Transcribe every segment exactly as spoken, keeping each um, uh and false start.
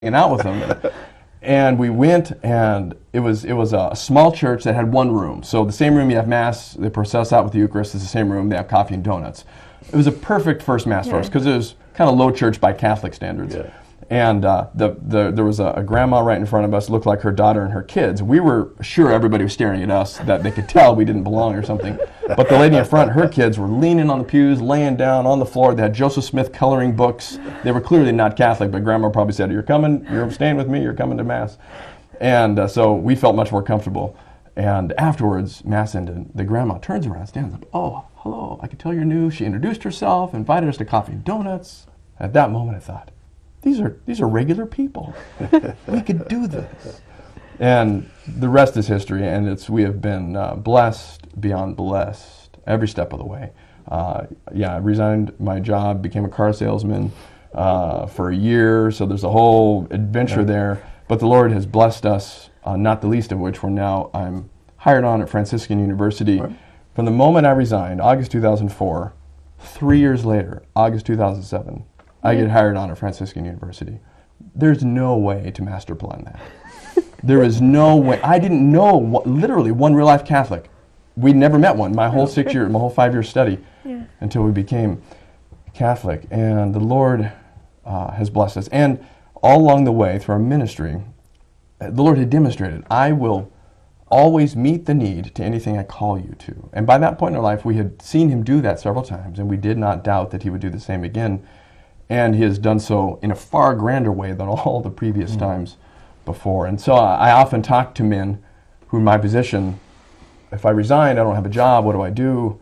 hanging out with them. And we went, and it was it was a small church that had one room. So the same room you have Mass, they process out with the Eucharist, is the same room, they have coffee and donuts. It was a perfect first Mass yeah. for us, because it was kind of low church by Catholic standards. Yeah. And uh, the, the, there was a, a grandma right in front of us, looked like her daughter and her kids. We were sure everybody was staring at us, that they could tell we didn't belong or something. But the lady in front, her kids were leaning on the pews, laying down on the floor. They had Joseph Smith coloring books. They were clearly not Catholic, but Grandma probably said, you're coming, you're staying with me, you're coming to Mass. And uh, so we felt much more comfortable. And afterwards, Mass ended. The grandma turns around, stands up, oh, hello, I could tell you're new. She introduced herself, invited us to coffee and donuts. At that moment, I thought, These are these are regular people. We could do this. And the rest is history, and it's we have been uh, blessed beyond blessed every step of the way. Uh, yeah, I resigned my job, became a car salesman uh, for a year, so there's a whole adventure yeah. there. But the Lord has blessed us, uh, not the least of which we're now, I'm hired on at Franciscan University. Right. From the moment I resigned, August two thousand four, three years later, August two thousand seven, I get hired on at Franciscan University. There's no way to master plan that. There is no way. I didn't know what, literally one real life Catholic. We'd never met one my whole six year, my whole five year study yeah. until we became Catholic. And the Lord uh, has blessed us. And all along the way through our ministry, the Lord had demonstrated, I will always meet the need to anything I call you to. And by that point in our life, we had seen him do that several times, and we did not doubt that he would do the same again. And he has done so in a far grander way than all the previous mm. times before. And so I, I often talk to men who in my position, if I resign, I don't have a job, what do I do?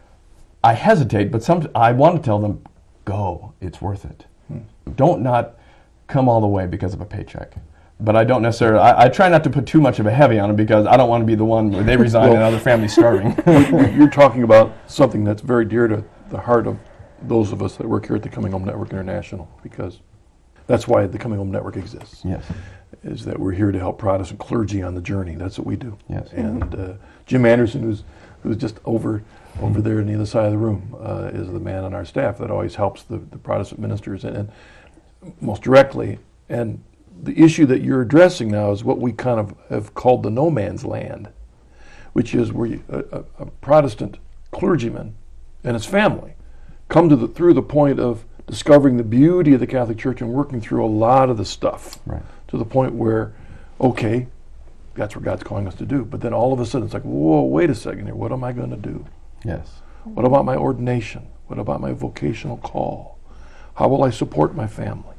I hesitate, but some I want to tell them, go, it's worth it. Mm. Don't not come all the way because of a paycheck. But I don't necessarily, I, I try not to put too much of a heavy on them, because I don't want to be the one where they resign well, and other families starving. You're talking about something that's very dear to the heart of those of us that work here at the Coming Home Network International, because that's why the Coming Home Network exists. Yes. Is that we're here to help Protestant clergy on the journey. That's what we do. Yes. And uh, Jim Anderson, who's who's just over over there on the other side of the room, uh, is the man on our staff that always helps the, the Protestant ministers, and, and most directly. And the issue that you're addressing now is what we kind of have called the no man's land, which is where you, a, a, a Protestant clergyman and his family come to the through the point of discovering the beauty of the Catholic Church and working through a lot of the stuff right. to the point where, okay, that's what God's calling us to do. But then all of a sudden it's like, whoa, wait a second here, what am I going to do? Yes. What about my ordination? What about my vocational call? How will I support my family?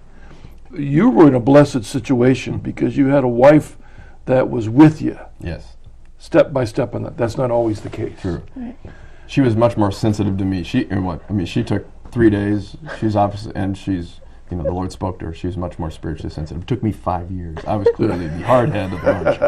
You were in a blessed situation because you had a wife that was with you. Yes. Step by step on that. That's not always the case. True. Right. She was much more sensitive to me. She, and what I mean, she took three days. She's opposite, and she's, you know, the Lord spoke to her. She was much more spiritually sensitive. It took me five years. I was clearly the hard head of the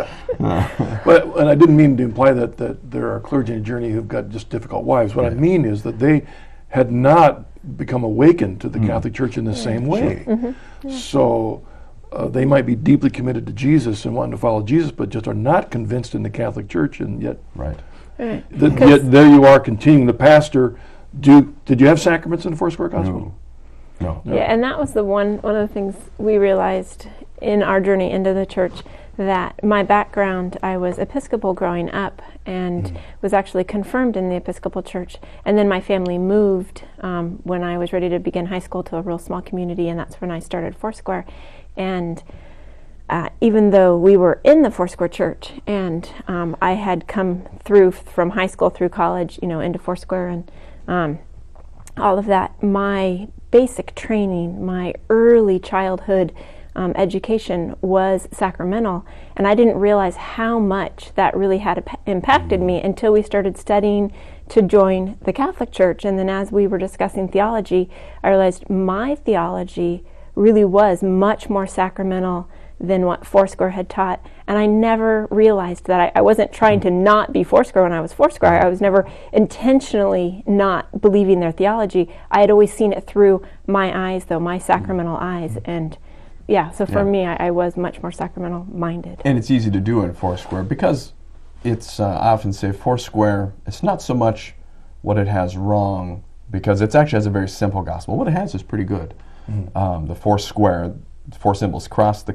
bunch. But, and I didn't mean to imply that, that there are clergy in a journey who've got just difficult wives. What yeah. I mean is that they had not become awakened to the mm. Catholic Church in the yeah. same way. Sure. Mm-hmm. Yeah. So uh, they might be deeply committed to Jesus and wanting to follow Jesus, but just are not convinced in the Catholic Church, and yet, right. the, yet there you are continuing. The pastor, do did you have sacraments in the Foursquare Gospel? No. No. Yeah, and that was the one one of the things we realized in our journey into the church, that my background, I was Episcopal growing up and mm. was actually confirmed in the Episcopal Church. And then my family moved um, when I was ready to begin high school to a real small community, and that's when I started Foursquare. And uh, even though we were in the Foursquare Church, and um, I had come through from high school through college, you know, into Foursquare and um, all of that, my basic training, my early childhood Um, education was sacramental, and I didn't realize how much that really had ap- impacted me until we started studying to join the Catholic Church. And then as we were discussing theology, I realized my theology really was much more sacramental than what Foursquare had taught, and I never realized that I, I wasn't trying to not be Foursquare when I was Foursquare. I was never intentionally not believing their theology. I had always seen it through my eyes, though, my sacramental eyes, and yeah, so for yeah. me, I, I was much more sacramental-minded. And it's easy to do in Foursquare because it's, uh, I often say Foursquare, it's not so much what it has wrong, because it actually has a very simple gospel. What it has is pretty good. Mm. Um, the Foursquare, four symbols: cross, the